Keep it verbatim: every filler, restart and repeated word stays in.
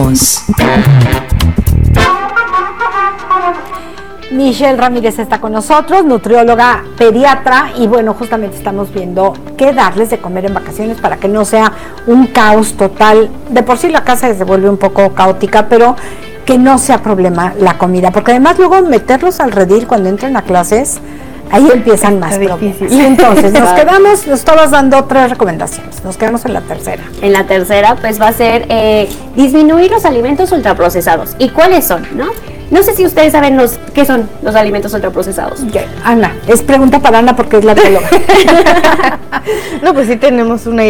Continuamos. Michelle Ramírez está con nosotros, nutrióloga pediatra, y bueno, justamente estamos viendo qué darles de comer en vacaciones para que no sea un caos total. De por sí la casa se vuelve un poco caótica, pero que no sea problema la comida, porque además luego meterlos al redil cuando entren a clases, ahí empiezan más problemas. Y entonces nos quedamos, nos estabas dando tres recomendaciones, nos quedamos en la tercera. En la tercera, pues va a ser eh, disminuir los alimentos ultraprocesados. ¿Y cuáles son, no? No sé si ustedes saben los qué son los alimentos ultraprocesados. Okay. Ana, es pregunta para Ana porque es la bióloga. No, pues sí tenemos una